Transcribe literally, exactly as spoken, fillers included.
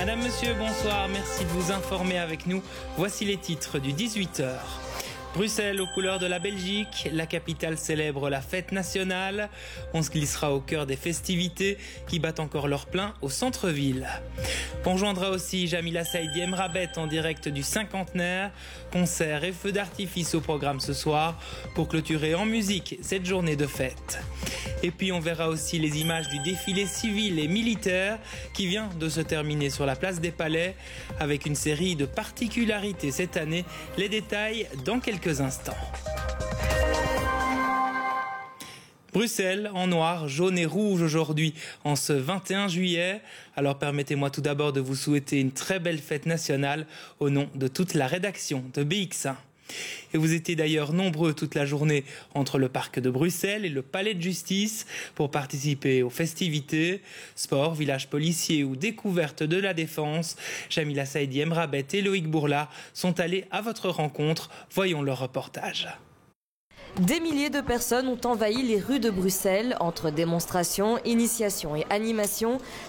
Madame, Monsieur, bonsoir, merci de vous informer avec nous. Voici les titres du dix-huit heures. Bruxelles aux couleurs de la Belgique, la capitale célèbre la fête nationale. On se glissera au cœur des festivités qui battent encore leur plein au centre-ville. On joindra aussi Jamila Saïdi Emrabet en direct du cinquantenaire. Concerts et feux d'artifice au programme ce soir pour clôturer en musique cette journée de fête. Et puis on verra aussi les images du défilé civil et militaire qui vient de se terminer sur la place des Palais avec une série de particularités cette année. Les détails dans quelques instants. Bruxelles en noir, jaune et rouge aujourd'hui en ce vingt et un juillet. Alors permettez-moi tout d'abord de vous souhaiter une très belle fête nationale au nom de toute la rédaction de B X un. Et vous étiez d'ailleurs nombreux toute la journée entre le parc de Bruxelles et le palais de justice pour participer aux festivités. Sport, village policier ou découverte de la défense. Jamila Saïdi Emrabet et Loïc Bourla sont allés à votre rencontre. Voyons leur reportage. Des milliers de personnes ont envahi les rues de Bruxelles. Entre démonstrations, initiations et animations,